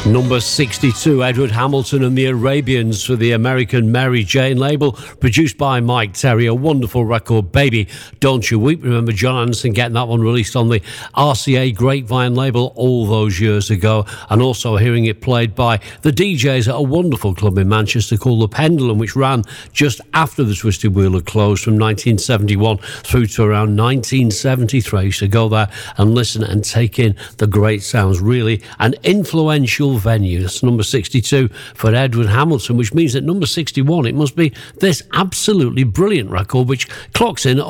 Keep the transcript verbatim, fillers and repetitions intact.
Number sixty-two, Edward Hamilton and the Arabians for the American Mary Jane label, produced by Mike Terry, a wonderful record, Baby Don't You Weep. Remember John Anderson getting that one released on the R C A Grapevine label all those years ago, and also hearing it played by the D Js at a wonderful club in Manchester called The Pendulum, which ran just after the Twisted Wheel had closed from nineteen seventy-one through to around nineteen seventy-three. I used to go there and listen and take in the great sounds. Really an influential venue. That's number sixty-two for Edward Hamilton, which means that number sixty-one, it must be this absolutely brilliant record, which clocks in